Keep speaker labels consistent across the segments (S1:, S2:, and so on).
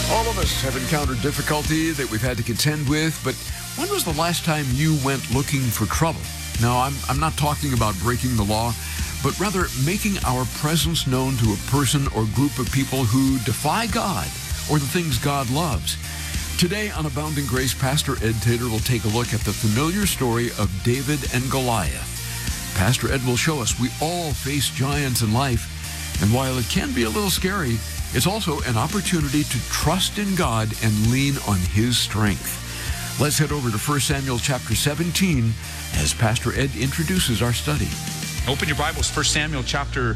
S1: All of us have encountered difficulty that we've had to contend with, but when was the last time you went looking for trouble? Now, I'm not talking about breaking the law, but rather making our presence known to a person or group of people who defy God or the things God loves. Today on Abounding Grace, Pastor Ed Taylor will take a look at the familiar story of David and Goliath. Pastor Ed will show us we all face giants in life, and while it can be a little scary, it's also an opportunity to trust in God and lean on His strength. Let's head over to 1 Samuel chapter 17 as Pastor Ed introduces our study.
S2: Open your Bibles, 1 Samuel chapter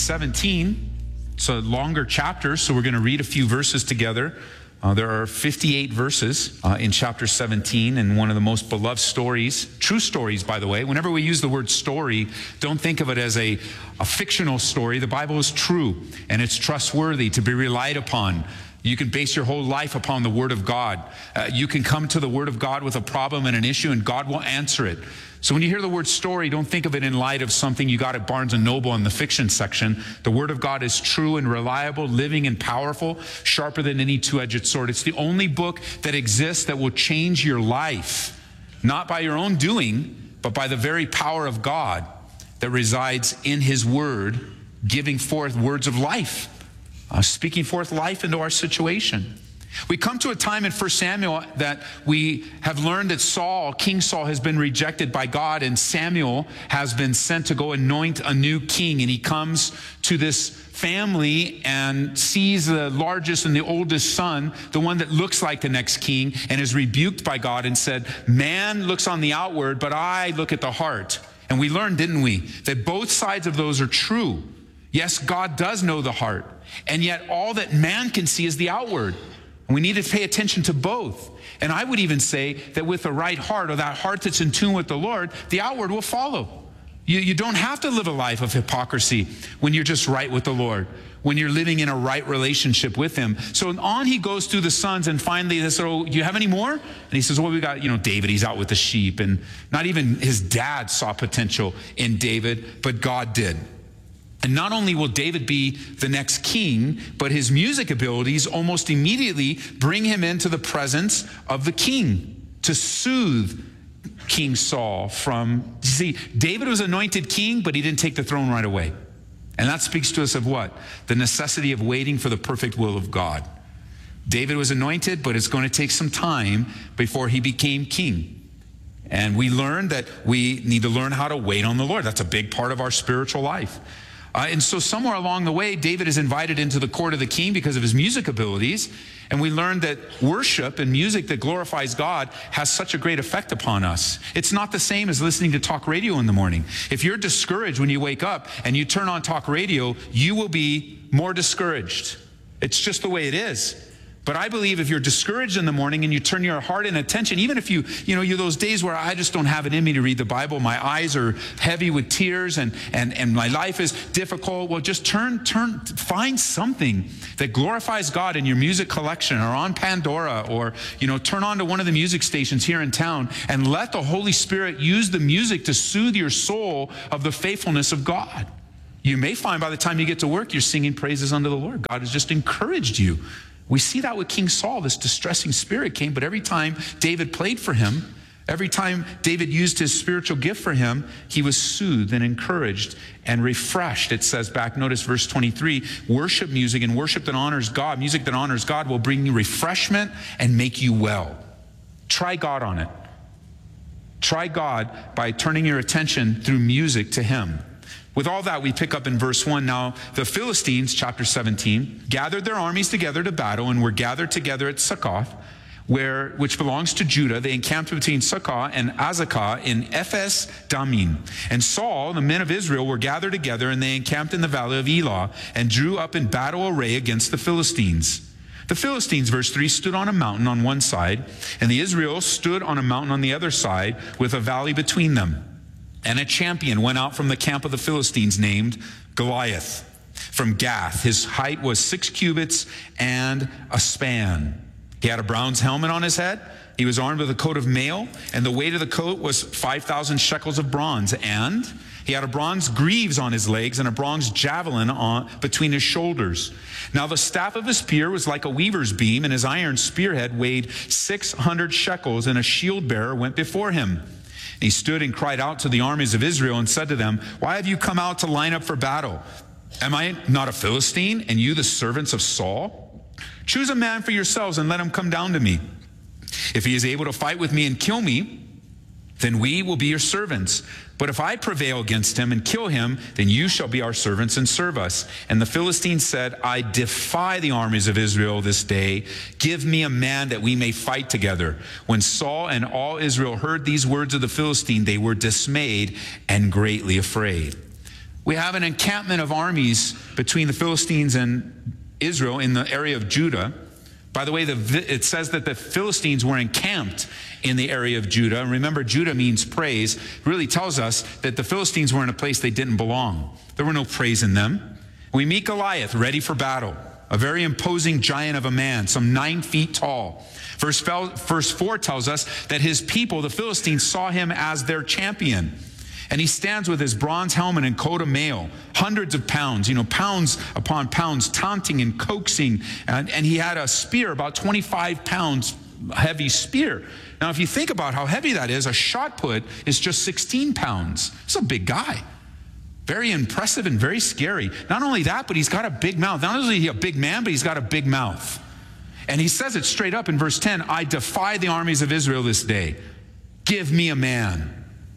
S2: 17. It's a longer chapter, so we're going to read a few verses together. There are 58 verses in chapter 17, and one of the most beloved stories, true stories, by the way. Whenever we use the word story, don't think of it as a fictional story. The Bible is true, and it's trustworthy to be relied upon. You can base your whole life upon the Word of God. You can come to the Word of God with a problem and an issue, and God will answer it. So when you hear the word story, don't think of it in light of something you got at Barnes & Noble in the fiction section. The Word of God is true and reliable, living and powerful, sharper than any two-edged sword. It's the only book that exists that will change your life, not by your own doing, but by the very power of God that resides in His Word, giving forth words of life, speaking forth life into our situation. We come to a time in 1 Samuel that we have learned that King Saul has been rejected by God, and Samuel has been sent to go anoint a new king. And he comes to this family and sees the largest and the oldest son, the one that looks like the next king, and is rebuked by God and said, man looks on the outward, but I look at the heart. And we learned, didn't we, that both sides of those are true. Yes, God does know the heart, and yet all that man can see is the outward. We need to pay attention to both. And I would even say that with the right heart, or that heart that's in tune with the Lord, the outward will follow. You don't have to live a life of hypocrisy when you're just right with the Lord, when you're living in a right relationship with Him. So on he goes through the sons, and finally they say, oh, do you have any more? And he says, well, we got, David, he's out with the sheep. And not even his dad saw potential in David, but God did. And not only will David be the next king, but his music abilities almost immediately bring him into the presence of the king to soothe King Saul from, see, David was anointed king, but he didn't take the throne right away. And that speaks to us of what? The necessity of waiting for the perfect will of God. David was anointed, but it's going to take some time before he became king. And we learned that we need to learn how to wait on the Lord. That's a big part of our spiritual life. And so somewhere along the way, David is invited into the court of the king because of his music abilities. And we learned that worship and music that glorifies God has such a great effect upon us. It's not the same as listening to talk radio in the morning. If you're discouraged when you wake up and you turn on talk radio, you will be more discouraged. It's just the way it is. But I believe if you're discouraged in the morning and you turn your heart and attention, even if you those days where I just don't have it in me to read the Bible, my eyes are heavy with tears and my life is difficult, well, just find something that glorifies God in your music collection or on Pandora, or, turn on to one of the music stations here in town and let the Holy Spirit use the music to soothe your soul of the faithfulness of God. You may find by the time you get to work, you're singing praises unto the Lord. God has just encouraged you. We see that with King Saul, this distressing spirit came, but every time David played for him, every time David used his spiritual gift for him, he was soothed and encouraged and refreshed. It says back, notice verse 23, worship music and worship that honors God, music that honors God will bring you refreshment and make you well. Try God on it. Try God by turning your attention through music to Him. With all that, we pick up in verse 1. Now, the Philistines, chapter 17, gathered their armies together to battle and were gathered together at Succoth, which belongs to Judah. They encamped between Succoth and Azekah in Ephes Dammim. And Saul, the men of Israel, were gathered together, and they encamped in the valley of Elah and drew up in battle array against the Philistines. The Philistines, verse 3, stood on a mountain on one side, and the Israel stood on a mountain on the other side with a valley between them. And a champion went out from the camp of the Philistines named Goliath from Gath. His height was 6 cubits and a span. He had a bronze helmet on his head. He was armed with a coat of mail, and the weight of the coat was 5,000 shekels of bronze. And He had a bronze greaves on his legs and a bronze javelin between his shoulders. Now the staff of his spear was like a weaver's beam, and his iron spearhead weighed 600 shekels, and a shield bearer went before him. He stood and cried out to the armies of Israel and said to them, "Why have you come out to line up for battle? Am I not a Philistine, and you the servants of Saul? Choose a man for yourselves and let him come down to me. If he is able to fight with me and kill me, then we will be your servants. But if I prevail against him and kill him, then you shall be our servants and serve us." And the Philistines said, "I defy the armies of Israel this day. Give me a man that we may fight together." When Saul and all Israel heard these words of the Philistine, they were dismayed and greatly afraid. We have an encampment of armies between the Philistines and Israel in the area of Judah. By the way, it says that the Philistines were encamped in the area of Judah. And remember, Judah means praise. It really tells us that the Philistines were in a place they didn't belong. There were no praise in them. We meet Goliath ready for battle, a very imposing giant of a man, some 9 feet tall. Verse 4 tells us that his people, the Philistines, saw him as their champion. And he stands with his bronze helmet and coat of mail, hundreds of pounds, pounds upon pounds, taunting and coaxing. And he had a spear, about 25 pounds heavy spear. Now, if you think about how heavy that is, a shot put is just 16 pounds. It's a big guy. Very impressive and very scary. Not only that, but he's got a big mouth. Not only is he a big man, but he's got a big mouth. And he says it straight up in verse 10, "I defy the armies of Israel this day. Give me a man."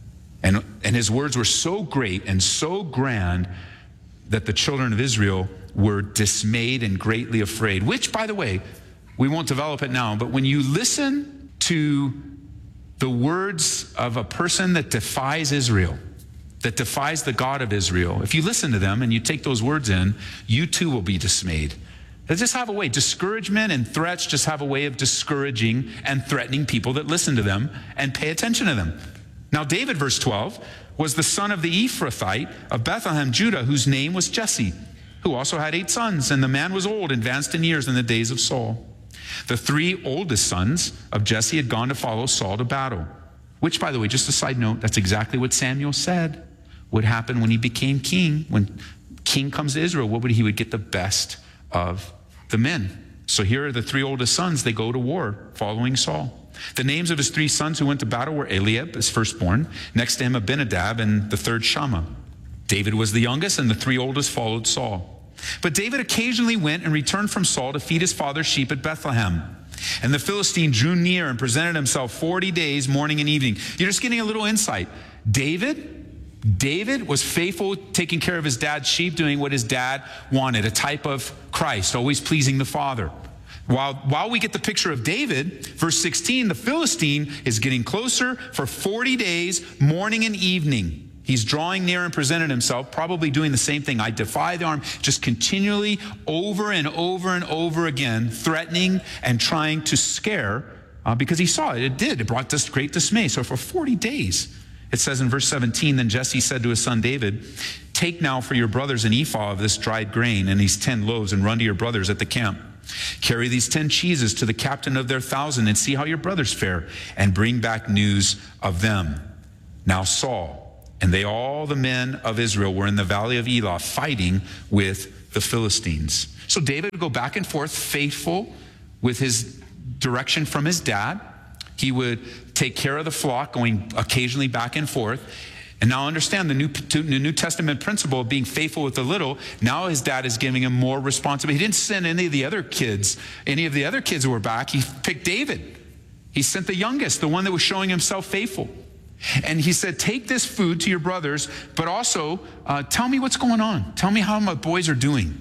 S2: And his words were so great and so grand that the children of Israel were dismayed and greatly afraid, which, by the way, we won't develop it now, but when you listen to the words of a person that defies Israel, that defies the God of Israel, if you listen to them and you take those words in, you too will be dismayed. They just have a way. Discouragement and threats just have a way of discouraging and threatening people that listen to them and pay attention to them. Now David, verse 12, was the son of the Ephrathite of Bethlehem, Judah, whose name was Jesse, who also had 8 sons, and the man was old, advanced in years in the days of Saul. The 3 oldest sons of Jesse had gone to follow Saul to battle, which, by the way, just a side note, that's exactly what Samuel said would happen when he became king. When king comes to Israel, he would get the best of the men. So here are the 3 oldest sons. They go to war following Saul. The names of his 3 sons who went to battle were Eliab, his firstborn, next to him Abinadab, and the third Shammah. David was the youngest, and the 3 oldest followed Saul. But David occasionally went and returned from Saul to feed his father's sheep at Bethlehem. And the Philistine drew near and presented himself 40 days, morning and evening. You're just getting a little insight. David was faithful, taking care of his dad's sheep, doing what his dad wanted, a type of Christ, always pleasing the Father. While we get the picture of David, verse 16, the Philistine is getting closer for 40 days, morning and evening. He's drawing near and presented himself, probably doing the same thing. I defy the arm, just continually over and over and over again, threatening and trying to scare, because he saw it. It did. It brought this great dismay. So for 40 days, it says in verse 17, then Jesse said to his son David, "Take now for your brothers an ephah of this dried grain and these 10 loaves, and run to your brothers at the camp. Carry these 10 cheeses to the captain of their 1,000 and see how your brothers fare, and bring back news of them." Now Saul and all the men of Israel were in the valley of Elah fighting with the Philistines. So David would go back and forth, faithful with his direction from his dad. He would take care of the flock, going occasionally back and forth. And now understand the New Testament principle of being faithful with the little. Now his dad is giving him more responsibility. He didn't send any of the other kids who were back. He picked David. He sent the youngest, the one that was showing himself faithful. And he said, "Take this food to your brothers, but also tell me what's going on. Tell me how my boys are doing."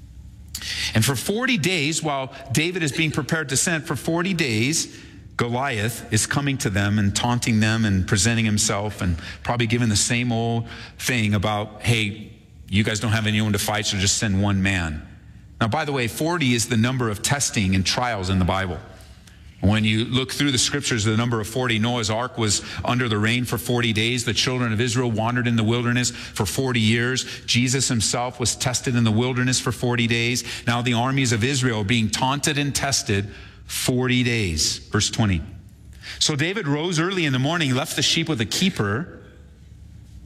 S2: And for 40 days, while David is being prepared to send, for 40 days, Goliath is coming to them and taunting them and presenting himself and probably giving the same old thing about, hey, you guys don't have anyone to fight, so just send one man. Now, by the way, 40 is the number of testing and trials in the Bible. When you look through the scriptures, the number of 40, Noah's ark was under the rain for 40 days. The children of Israel wandered in the wilderness for 40 years. Jesus himself was tested in the wilderness for 40 days. Now the armies of Israel are being taunted and tested 40 days. Verse 20. So David rose early in the morning, left the sheep with a keeper.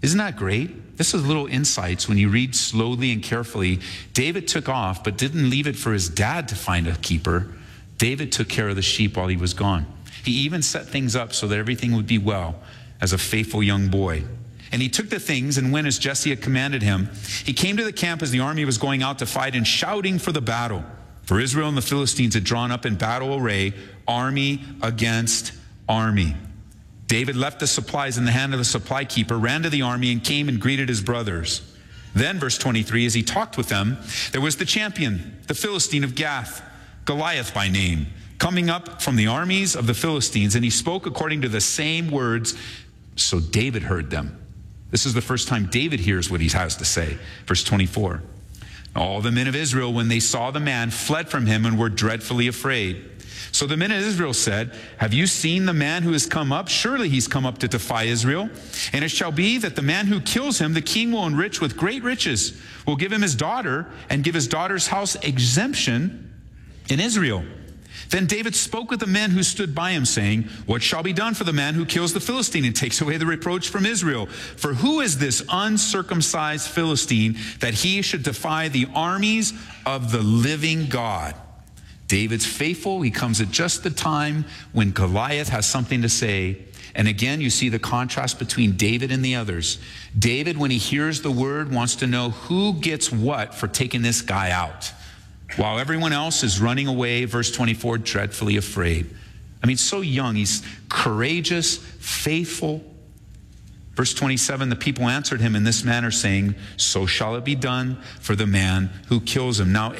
S2: Isn't that great? This is little insights when you read slowly and carefully. David took off, but didn't leave it for his dad to find a keeper. David took care of the sheep while he was gone. He even set things up so that everything would be well as a faithful young boy. And he took the things and went as Jesse had commanded him. He came to the camp as the army was going out to fight and shouting for the battle. For Israel and the Philistines had drawn up in battle array, army against army. David left the supplies in the hand of the supply keeper, ran to the army, and came and greeted his brothers. Then, verse 23, as he talked with them, there was the champion, the Philistine of Gath, Goliath by name, coming up from the armies of the Philistines, and he spoke according to the same words, so David heard them. This is the first time David hears what he has to say. Verse 24, all the men of Israel, when they saw the man, fled from him and were dreadfully afraid. So the men of Israel said, have you seen the man who has come up? Surely he's come up to defy Israel. And it shall be that the man who kills him, the king will enrich with great riches, will give him his daughter, and give his daughter's house exemption in Israel. Then David spoke with the men who stood by him, saying, what shall be done for the man who kills the Philistine and takes away the reproach from Israel? For who is this uncircumcised Philistine that he should defy the armies of the living God? David's faithful. He comes at just the time when Goliath has something to say. And again, you see the contrast between David and the others. David, when he hears the word, wants to know who gets what for taking this guy out, while everyone else is running away, verse 24, dreadfully afraid. I mean, so young. He's courageous, faithful. Verse 27, the people answered him in this manner, saying, so shall it be done for the man who kills him. Now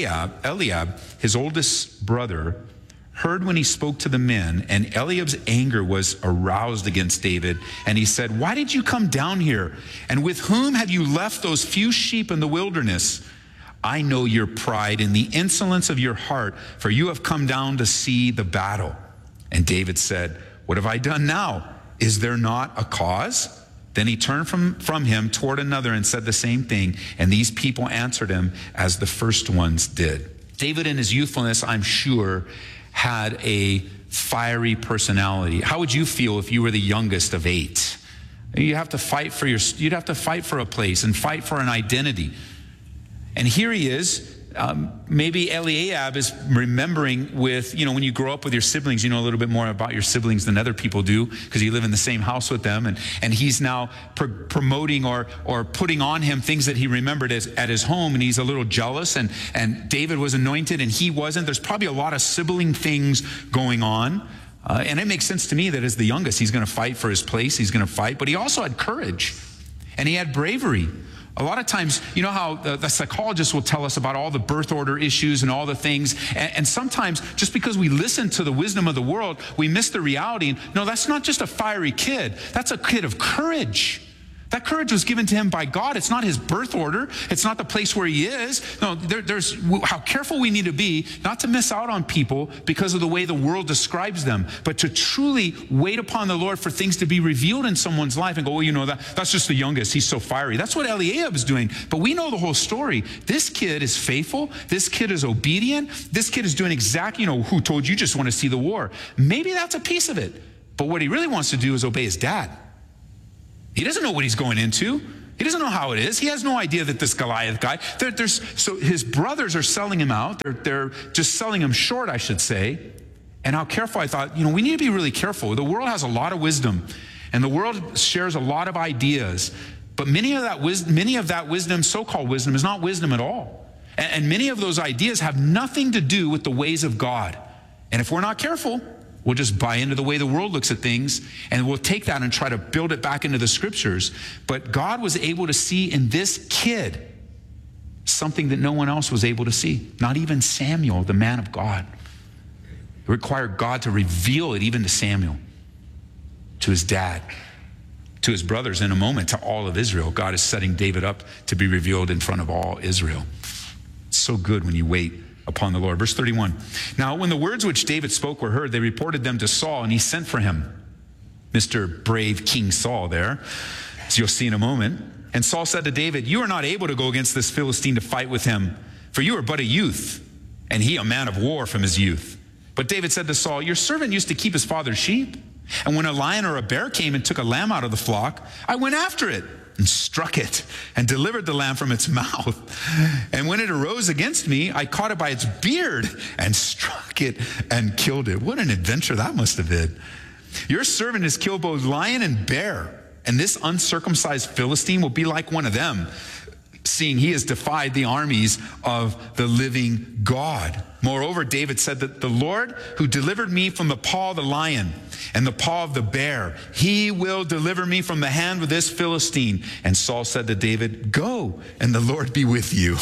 S2: Eliab, his oldest brother, heard when he spoke to the men, and Eliab's anger was aroused against David. And he said, why did you come down here? And with whom have you left those few sheep in the wilderness? I know your pride and the insolence of your heart, for you have come down to see the battle. And David said, what have I done now? Is there not a cause? Then he turned from him toward another and said the same thing. And these people answered him as the first ones did. David in his youthfulness, I'm sure, had a fiery personality. How would you feel if you were the youngest of 8? You'd have to fight for a place and fight for an identity. And here he is. Maybe Eliab is remembering with, when you grow up with your siblings, you know a little bit more about your siblings than other people do because you live in the same house with them. And he's now promoting or putting on him things that he remembered at his home. And he's a little jealous. And David was anointed and he wasn't. There's probably a lot of sibling things going on. And it makes sense to me that as the youngest, he's going to fight for his place. He's going to fight. But he also had courage and he had bravery. A lot of times, you know how the psychologists will tell us about all the birth order issues and all the things. And sometimes just because we listen to the wisdom of the world, we miss the reality. No, that's not just a fiery kid. That's a kid of courage. That courage was given to him by God. It's not his birth order. It's not the place where he is. No, there's how careful we need to be not to miss out on people because of the way the world describes them, but to truly wait upon the Lord for things to be revealed in someone's life and go, well, that's just the youngest. He's so fiery. That's what Eliab is doing. But we know the whole story. This kid is faithful. This kid is obedient. This kid is doing exactly, who told you just want to see the war? Maybe that's a piece of it. But what he really wants to do is obey his dad. He doesn't know what he's going into. He doesn't know how it is. He has no idea that this Goliath guy, so his brothers are selling him out. They're just selling him short, I should say. And how careful I thought, we need to be really careful. The world has a lot of wisdom and the world shares a lot of ideas, but many of that wisdom, so-called wisdom, is not wisdom at all. And many of those ideas have nothing to do with the ways of God. And if we're not careful, we'll just buy into the way the world looks at things, and we'll take that and try to build it back into the scriptures. But God was able to see in this kid something that no one else was able to see. Not even Samuel, the man of God. It required God to reveal it even to Samuel, to his dad, to his brothers in a moment, to all of Israel. God is setting David up to be revealed in front of all Israel. It's so good when you wait upon the Lord. Verse 31. Now, when the words which David spoke were heard, they reported them to Saul, and he sent for him. Mr. Brave King Saul there, as you'll see in a moment. And Saul said to David, you are not able to go against this Philistine to fight with him, for you are but a youth, and he a man of war from his youth. But David said to Saul, your servant used to keep his father's sheep. And when a lion or a bear came and took a lamb out of the flock, I went after it and struck it and delivered the lamb from its mouth. And when it arose against me, I caught it by its beard and struck it and killed it. What an adventure that must have been. Your servant has killed both lion and bear, and this uncircumcised Philistine will be like one of them, seeing he has defied the armies of the living God. Moreover, David said that the Lord who delivered me from the paw of the lion and the paw of the bear, he will deliver me from the hand of this Philistine. And Saul said to David, go, and the Lord be with you.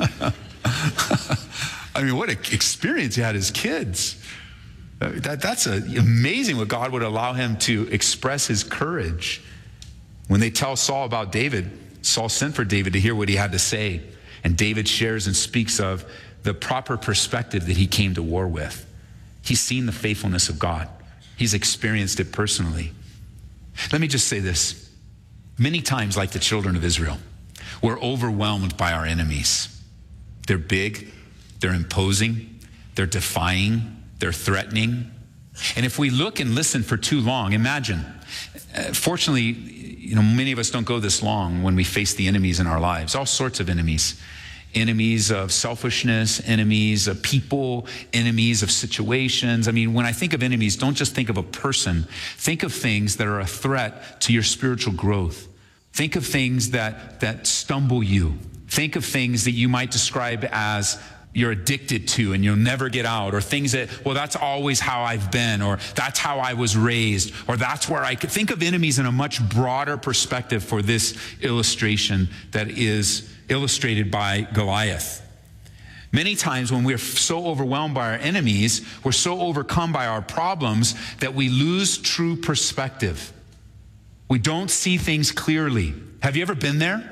S2: I mean, what an experience he had as kids. That's amazing what God would allow him to express his courage. When they tell Saul about David, Saul sent for David to hear what he had to say. And David shares and speaks of the proper perspective that he came to war with. He's seen the faithfulness of God. He's experienced it personally. Let me just say this. Many times, like the children of Israel, we're overwhelmed by our enemies. They're big, they're imposing, they're defying, they're threatening. And if we look and listen for too long, imagine, fortunately, many of us don't go this long when we face the enemies in our lives, all sorts of enemies. Enemies of selfishness, enemies of people, enemies of situations. I mean, when I think of enemies, don't just think of a person. Think of things that are a threat to your spiritual growth. Think of things that stumble you. Think of things that you might describe as you're addicted to and you'll never get out, or things that, well, that's always how I've been, or that's how I was raised, or that's where I could think of enemies in a much broader perspective for this illustration that is illustrated by Goliath. Many times when we're so overwhelmed by our enemies, we're so overcome by our problems that we lose true perspective. We don't see things clearly. Have you ever been there?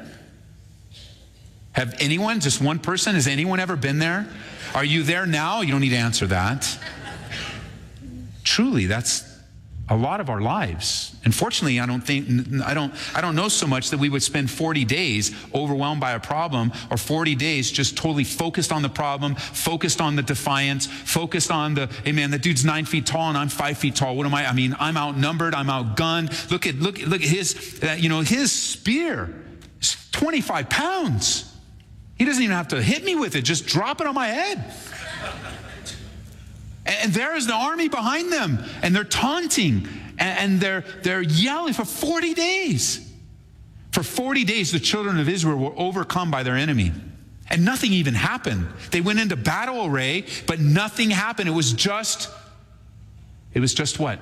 S2: Have anyone, just one person, has anyone ever been there? Are you there now? You don't need to answer that. Truly, that's a lot of our lives. Unfortunately, I don't know so much that we would spend 40 days overwhelmed by a problem, or 40 days just totally focused on the problem, focused on the defiance, focused on the, hey man, the dude's 9 feet tall and I'm 5 feet tall. What am I? I mean, I'm outnumbered, I'm outgunned. Look at his, his spear is 25 pounds. He doesn't even have to hit me with it, just drop it on my head. And there is the army behind them, and they're taunting, and they're yelling for 40 days. For 40 days, the children of Israel were overcome by their enemy. And nothing even happened. They went into battle array, but nothing happened. It was just what?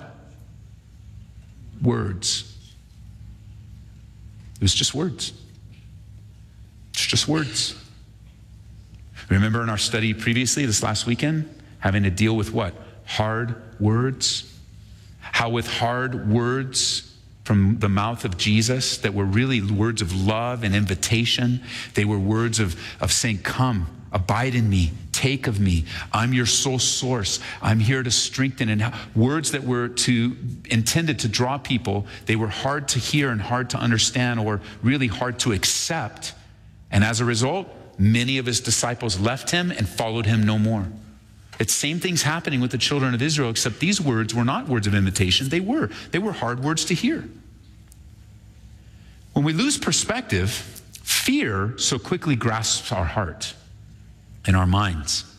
S2: Words. It was just words. It's just words. Remember in our study previously, this last weekend, having to deal with what? Hard words. How with hard words from the mouth of Jesus that were really words of love and invitation, they were words of saying, come, abide in me, take of me. I'm your sole source. I'm here to strengthen. And words that were intended to draw people, they were hard to hear and hard to understand, or really hard to accept. And as a result, many of his disciples left him and followed him no more. It's same things happening with the children of Israel, except these words were not words of invitation. They were hard words to hear. When we lose perspective, fear so quickly grasps our heart and our minds.